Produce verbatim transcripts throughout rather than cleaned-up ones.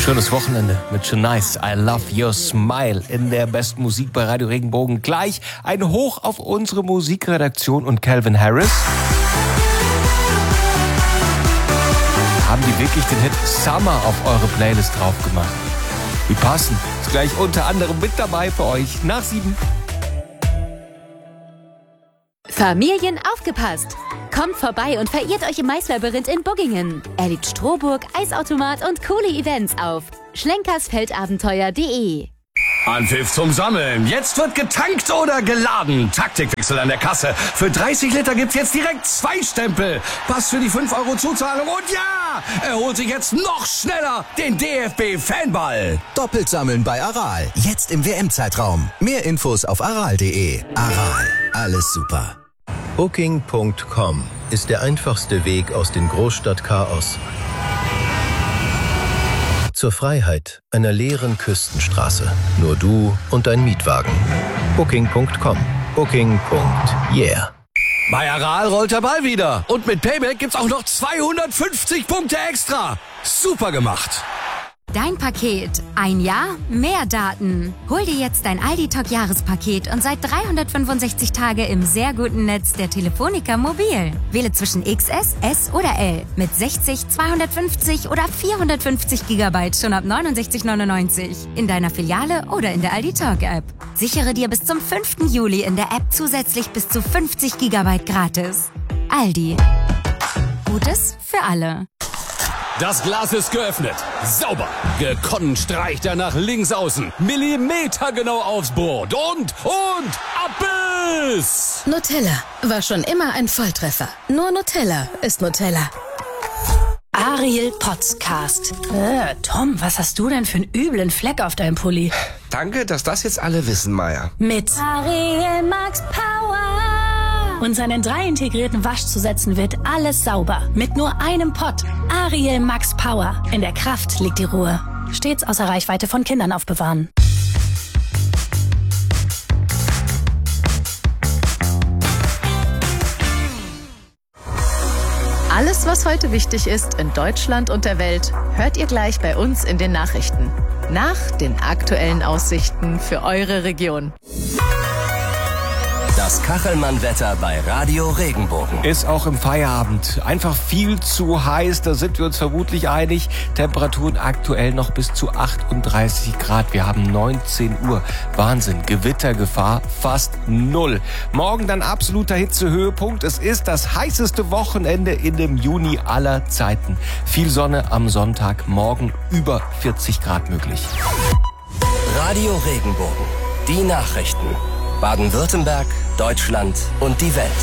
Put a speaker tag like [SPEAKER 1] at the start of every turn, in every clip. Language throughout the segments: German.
[SPEAKER 1] Schönes Wochenende mit Shanice. I love your smile in der besten Musik bei Radio Regenbogen. Gleich ein Hoch auf unsere Musikredaktion und Calvin Harris. Haben die wirklich den Hit Summer auf eure Playlist drauf gemacht? Wie passend. Ist gleich unter anderem mit dabei für euch nach sieben.
[SPEAKER 2] Familien aufgepasst! Kommt vorbei und verirrt euch im Maislabyrinth in Buggingen. Erlebt Strohburg, Eisautomat und coole Events auf schlenkersfeldabenteuer punkt de.
[SPEAKER 3] Anpfiff zum Sammeln. Jetzt wird getankt oder geladen. Taktikwechsel an der Kasse. Für dreißig Liter gibt's jetzt direkt zwei Stempel. Pass für die fünf Euro Zuzahlung. Und ja, er holt sich jetzt noch schneller den D F B-Fanball.
[SPEAKER 4] Doppelt sammeln bei Aral. Jetzt im W M-Zeitraum. Mehr Infos auf aral punkt de. Aral. Alles super.
[SPEAKER 5] Booking Punkt com ist der einfachste Weg aus dem Großstadtchaos zur Freiheit einer leeren Küstenstraße. Nur du und dein Mietwagen. Booking Punkt com. Booking. Yeah.
[SPEAKER 3] Bei Aral rollt der Ball wieder. Und mit Payback gibt's auch noch zweihundertfünfzig Punkte extra. Super gemacht.
[SPEAKER 2] Dein Paket. Ein Jahr, mehr Daten. Hol dir jetzt dein Aldi-Talk-Jahrespaket und sei dreihundertfünfundsechzig Tage im sehr guten Netz der Telefonica Mobil. Wähle zwischen X S, S oder L mit sechzig, zweihundertfünfzig oder vierhundertfünfzig Gigabyte schon ab neunundsechzig neunundneunzig in deiner Filiale oder in der Aldi-Talk-App. Sichere dir bis zum fünften Juli in der App zusätzlich bis zu fünfzig Gigabyte gratis. Aldi. Gutes für alle.
[SPEAKER 3] Das Glas ist geöffnet. Sauber. Gekonnt streicht er nach links außen. Millimetergenau aufs Board. Und, und, Abbiss!
[SPEAKER 6] Nutella war schon immer ein Volltreffer. Nur Nutella ist Nutella.
[SPEAKER 7] Ariel Podcast. Äh, Tom, was hast du denn für einen üblen Fleck auf deinem Pulli?
[SPEAKER 8] Danke, dass das jetzt alle wissen, Maya.
[SPEAKER 7] Mit Ariel Max Power. Und seinen drei integrierten Waschzusätzen wird alles sauber. Mit nur einem Pott. Ariel Max Power. In der Kraft liegt die Ruhe. Stets außer Reichweite von Kindern aufbewahren.
[SPEAKER 6] Alles, was heute wichtig ist in Deutschland und der Welt, hört ihr gleich bei uns in den Nachrichten. Nach den aktuellen Aussichten für eure Region.
[SPEAKER 4] Das Kachelmann-Wetter bei Radio Regenbogen.
[SPEAKER 1] Ist auch im Feierabend einfach viel zu heiß, da sind wir uns vermutlich einig. Temperaturen aktuell noch bis zu achtunddreißig Grad. Wir haben neunzehn Uhr. Wahnsinn, Gewittergefahr fast null. Morgen dann absoluter Hitzehöhepunkt. Es ist das heißeste Wochenende in dem Juni aller Zeiten. Viel Sonne am Sonntag, morgen über vierzig Grad möglich.
[SPEAKER 4] Radio Regenbogen. Die Nachrichten. Baden-Württemberg, Deutschland und die Welt.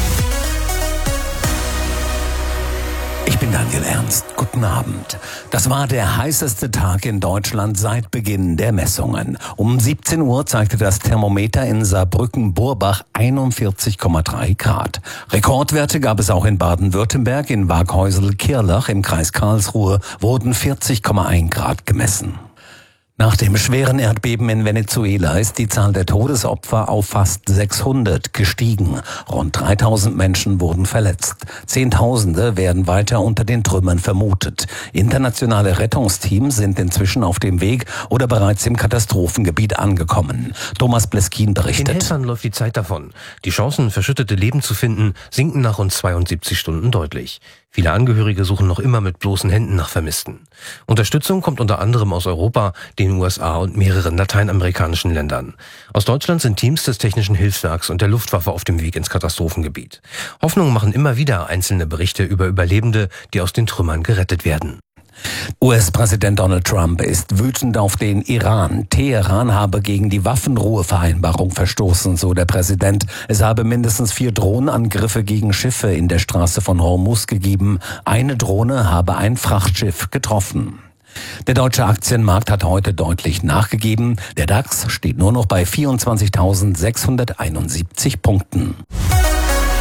[SPEAKER 9] Ich bin Daniel Ernst. Guten Abend. Das war der heißeste Tag in Deutschland seit Beginn der Messungen. Um siebzehn Uhr zeigte das Thermometer in Saarbrücken-Burbach einundvierzig Komma drei Grad. Rekordwerte gab es auch in Baden-Württemberg. In Waghäusel-Kirlach im Kreis Karlsruhe wurden vierzig Komma eins Grad gemessen. Nach dem schweren Erdbeben in Venezuela ist die Zahl der Todesopfer auf fast sechshundert gestiegen. Rund dreitausend Menschen wurden verletzt. Zehntausende werden weiter unter den Trümmern vermutet. Internationale Rettungsteams sind inzwischen auf dem Weg oder bereits im Katastrophengebiet angekommen. Thomas Bleskin berichtet.
[SPEAKER 10] Den Helfern läuft die Zeit davon. Die Chancen, verschüttete Leben zu finden, sinken nach rund zweiundsiebzig Stunden deutlich. Viele Angehörige suchen noch immer mit bloßen Händen nach Vermissten. Unterstützung kommt unter anderem aus Europa, den U S A und mehreren lateinamerikanischen Ländern. Aus Deutschland sind Teams des Technischen Hilfswerks und der Luftwaffe auf dem Weg ins Katastrophengebiet. Hoffnung machen immer wieder einzelne Berichte über Überlebende, die aus den Trümmern gerettet werden.
[SPEAKER 9] U S-Präsident Donald Trump ist wütend auf den Iran. Teheran habe gegen die Waffenruhevereinbarung verstoßen, so der Präsident. Es habe mindestens vier Drohnenangriffe gegen Schiffe in der Straße von Hormuz gegeben. Eine Drohne habe ein Frachtschiff getroffen. Der deutsche Aktienmarkt hat heute deutlich nachgegeben. Der DAX steht nur noch bei vierundzwanzigtausendsechshunderteinundsiebzig Punkten.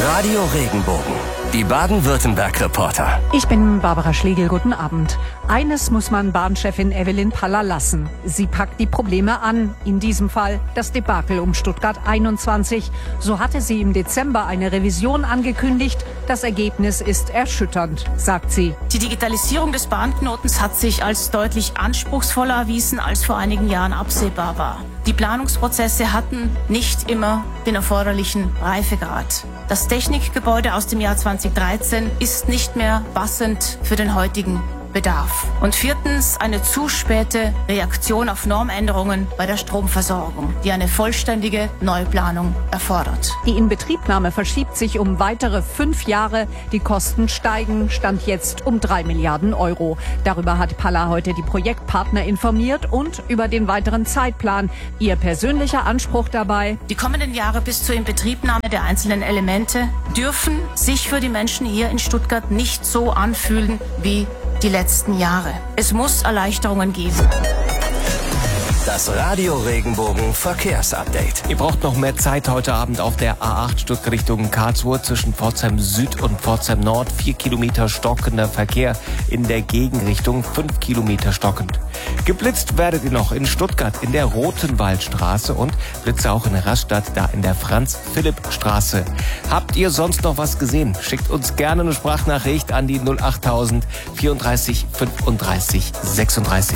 [SPEAKER 3] Radio Regenbogen, die Baden-Württemberg-Reporter.
[SPEAKER 11] Ich bin Barbara Schlegel, guten Abend. Eines muss man Bahnchefin Evelyn Paller lassen. Sie packt die Probleme an. In diesem Fall das Debakel um Stuttgart einundzwanzig. So hatte sie im Dezember eine Revision angekündigt. Das Ergebnis ist erschütternd, sagt sie.
[SPEAKER 12] Die Digitalisierung des Bahnknotens hat sich als deutlich anspruchsvoller erwiesen, als vor einigen Jahren absehbar war. Die Planungsprozesse hatten nicht immer den erforderlichen Reifegrad. Das Technikgebäude aus dem Jahr zweitausenddreizehn ist nicht mehr passend für den heutigen Bedarf. Und viertens eine zu späte Reaktion auf Normänderungen bei der Stromversorgung, die eine vollständige Neuplanung erfordert.
[SPEAKER 11] Die Inbetriebnahme verschiebt sich um weitere fünf Jahre. Die Kosten steigen, stand jetzt um drei Milliarden Euro. Darüber hat Paller heute die Projektpartner informiert und über den weiteren Zeitplan. Ihr persönlicher Anspruch dabei:
[SPEAKER 12] Die kommenden Jahre bis zur Inbetriebnahme der einzelnen Elemente dürfen sich für die Menschen hier in Stuttgart nicht so anfühlen wie die letzten Jahre. Es muss Erleichterungen geben.
[SPEAKER 3] Das Radio Regenbogen Verkehrsupdate.
[SPEAKER 1] Ihr braucht noch mehr Zeit heute Abend auf der A acht Stuttgart Richtung Karlsruhe zwischen Pforzheim Süd und Pforzheim Nord. Vier Kilometer stockender Verkehr in der Gegenrichtung, fünf Kilometer stockend. Geblitzt werdet ihr noch in Stuttgart in der Rotenwaldstraße und Blitze auch in Rastatt, da in der Franz-Philipp-Straße. Habt ihr sonst noch was gesehen? Schickt uns gerne eine Sprachnachricht an die null achttausend vierunddreißig fünfunddreißig sechsunddreißig.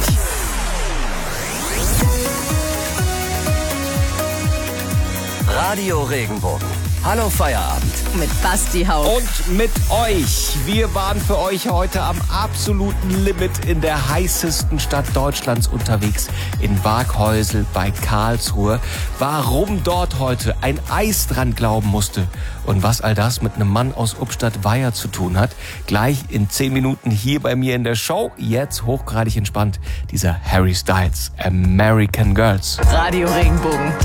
[SPEAKER 3] Radio Regenbogen. Hallo Feierabend.
[SPEAKER 6] Mit Basti Hauch.
[SPEAKER 1] Und mit euch. Wir waren für euch heute am absoluten Limit in der heißesten Stadt Deutschlands unterwegs, in Waghäusel bei Karlsruhe. Warum dort heute ein Eis dran glauben musste und was all das mit einem Mann aus Ubstadt-Weiher zu tun hat, gleich in zehn Minuten hier bei mir in der Show. Jetzt hochgradig entspannt, dieser Harry Styles, American Girls.
[SPEAKER 6] Radio Regenbogen.